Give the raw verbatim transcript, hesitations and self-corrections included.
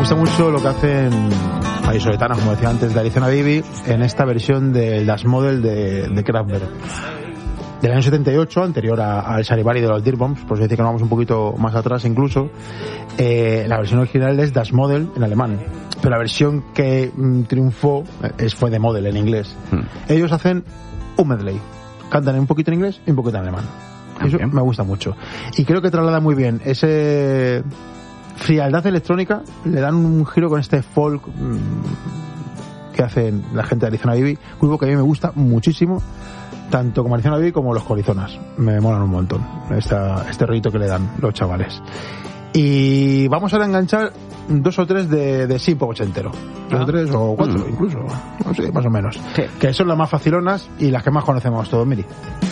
gusta mucho lo que hacen vallisoletanos, como decía antes, de Arizona Baby, en esta versión del Das Model de, de Kraftwerk. Del año setenta y ocho, anterior a, al Charivari de los Dirty Bombs, por eso dice que nos vamos un poquito más atrás incluso. Eh, la versión original es Das Model en alemán, pero la versión que mm, triunfó es, fue de Model en inglés. Mm. Ellos hacen un medley, cantan un poquito en inglés y un poquito en alemán. Eso okay. Me gusta mucho. Y creo que traslada muy bien ese frialdad electrónica, le dan un giro con este folk mmm, que hacen la gente de Arizona Baby, grupo que a mí me gusta muchísimo, tanto como Arizona Baby como los Corizonas. Me molan un montón esta, este rollito que le dan los chavales. Y vamos a enganchar dos o tres de, de sí poco ochentero. Dos ah. o tres o cuatro mm. incluso. No sé, más o menos. Sí. Que son las más facilonas y las que más conocemos todos, Miri.